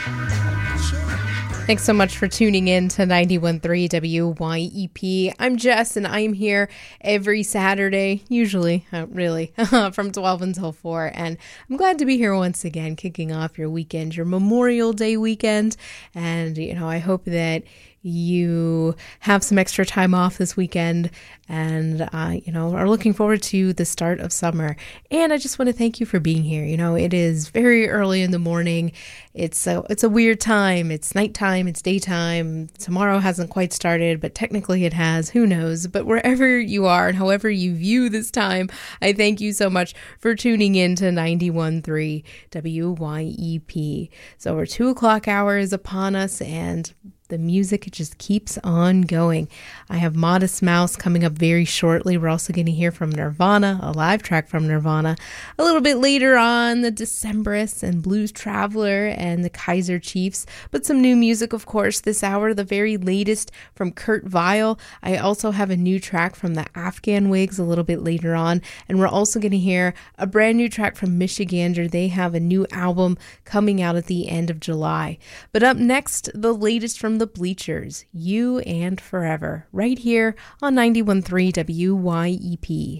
Thanks so much for tuning in to 91.3 WYEP. I'm Jess, and I'm here every Saturday, usually, really, from 12 until 4. And I'm glad to be here once again, kicking off your weekend, your Memorial Day weekend. And, I hope that you have some extra time off this weekend and, are looking forward to the start of summer. And I just want to thank you for being here. It is very early in the morning. It's a weird time. It's nighttime. It's daytime. Tomorrow hasn't quite started, but technically it has. Who knows? But wherever you are and however you view this time, I thank you so much for tuning in to 91.3 WYEP. So our 2 o'clock hour is upon us, and the music just keeps on going. I have Modest Mouse coming up very shortly. We're also going to hear from Nirvana, a live track from Nirvana. A little bit later on, the Decemberists and Blues Traveler and the Kaiser Chiefs. But some new music, of course, this hour, the very latest from Kurt Vile. I also have a new track from the Afghan Wigs a little bit later on. And we're also going to hear a brand new track from Michigander. They have a new album coming out at the end of July. But up next, the latest from the Bleachers, You and Forever, right here on 91.3 WYEP.